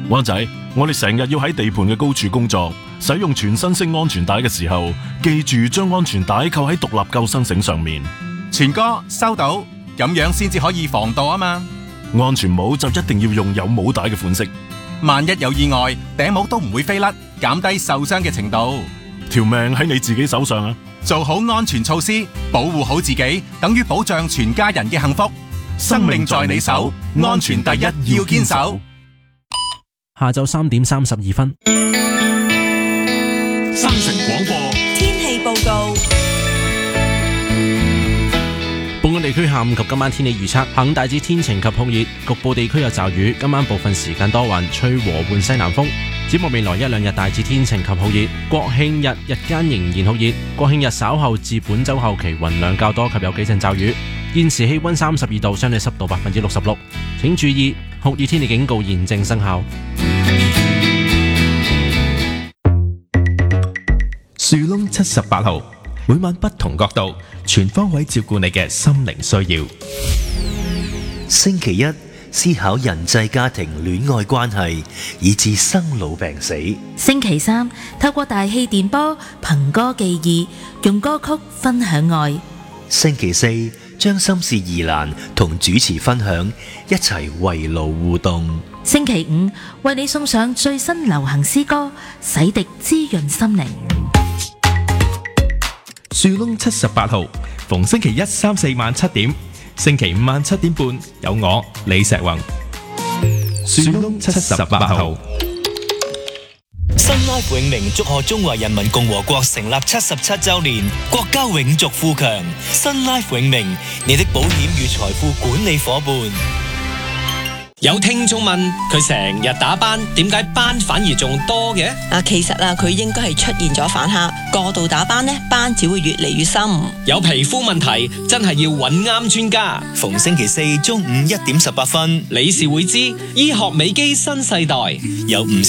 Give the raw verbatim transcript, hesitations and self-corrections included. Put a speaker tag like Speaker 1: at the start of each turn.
Speaker 1: 灣仔，我哋成日要喺地盤嘅高處工作，使用全身式安全帶嘅時候，記住將安全帶扣喺獨立救生繩上面。
Speaker 2: 全哥收到，咁樣先至可以防盜啊嘛。
Speaker 1: 安全帽就一定要用有帽帶嘅款式，
Speaker 2: 萬一有意外，頂帽都唔會飛甩，減低受傷嘅程度。
Speaker 1: 條命喺你自己手上啊！
Speaker 2: 做好安全措施，保護好自己，等於保障全家人嘅幸福。生命在你手，安全第一，要堅守。
Speaker 3: 下晝三點三十二分，
Speaker 1: 新城廣播
Speaker 4: 天氣報告。
Speaker 3: 本港地區下午及今晚天氣預測：下午大致天晴及酷熱，局部地區有驟雨。今晚部分時間多雲，吹和緩西南風。展望未來一兩日大致天晴及酷熱，國慶日日間仍然酷熱。國慶日稍後至本週後期雲量較多及有幾陣驟雨。現時氣溫三十二度，相對濕度百分之六十六。請注意酷熱天氣警告現正生效。
Speaker 5: 樹窿七十八號，每晚不同角度，全方位照顧你嘅心靈需要。
Speaker 6: 星期一思考人際家庭戀愛關係，以至生老病死。
Speaker 7: 星期三透過大氣電波憑歌寄意，用歌曲分享愛。
Speaker 6: 星期四將心事疑難同主持分享，一齊圍爐互動。
Speaker 7: 星期五為你送上最新流行詩歌，洗滌滋潤心靈。
Speaker 5: 樹窿七十八號，逢星期一、三、四晚七點，星期五晚七點半有我李石宏。樹窿七十八號。
Speaker 8: Sun Life 永明祝賀中華人民共和國成立七十七周年，國家永續富強。Sun Life 永明，你的保險與財富管理夥伴。
Speaker 9: 有聽眾問佢成日打斑，點解斑反而仲多嘅？
Speaker 4: 啊，其實啊，佢應該係出現咗反黑，過度打斑呢，斑只會越嚟越深。
Speaker 9: 有皮膚問題，真係要揾啱專家。
Speaker 8: 逢星期四中午一點十八分，
Speaker 9: 理事會知醫學美肌新世代，
Speaker 8: 有唔少